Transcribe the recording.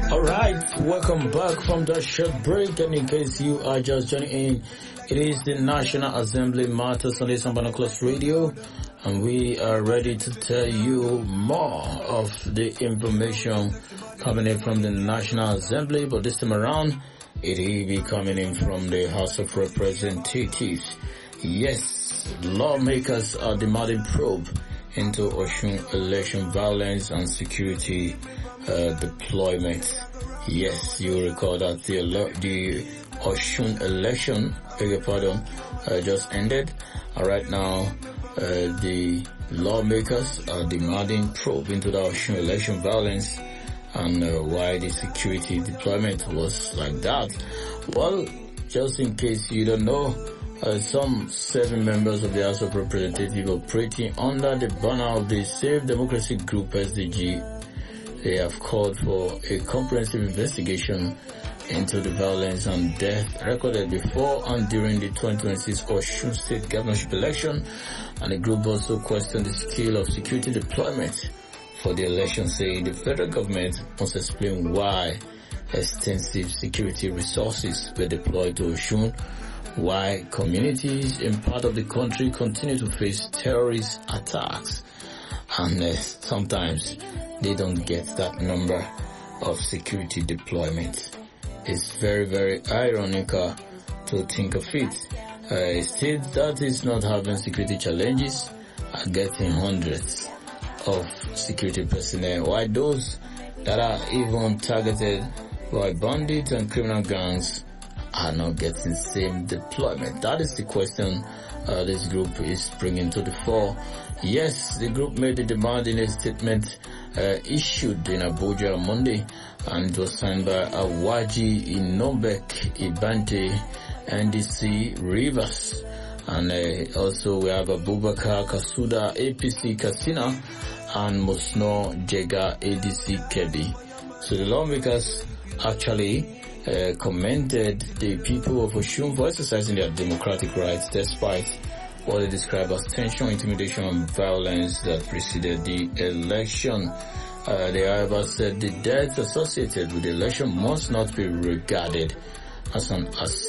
All right, welcome back from that short break. And in case you are just joining in, it is the National Assembly Matters on the Binoculars Radio, and we are ready to tell you more of the information coming in from the National Assembly. But this time around, it will be coming in from the House of Representatives. Yes, lawmakers are demanding probe into Osun election violence and security deployment. Yes, you recall that the Osun election, just ended. Right now, the lawmakers are demanding probe into the Osun election violence and why the security deployment was like that. Well, just in case you don't know, some 7 members of the House of Representatives operating under the banner of the Safe Democracy Group SDG, they have called for a comprehensive investigation into the violence and death recorded before and during the 2026 Osun State governorship election, and the group also questioned the scale of security deployment for the election, saying the federal government must explain why extensive security resources were deployed to Osun, why communities in part of the country continue to face terrorist attacks, and sometimes they don't get that number of security deployment. It's very, very ironical to think of it. A state that is not having security challenges are getting hundreds of security personnel, while those that are even targeted by bandits and criminal gangs are not getting same deployment. That is the question this group is bringing to the fore. Yes, the group made the demand in a statement issued in Abuja on Monday, and it was signed by Awaji Inobek Ibante, NDC Rivers, and also we have Abubakar Kasuda, APC Katsina, and Musno Jega, ADC Kebbi. So the lawmakers actually commended the people of Osun for exercising their democratic rights despite what they describe as tension, intimidation, and violence that preceded the election. They, however, said the deaths associated with the election must not be regarded as an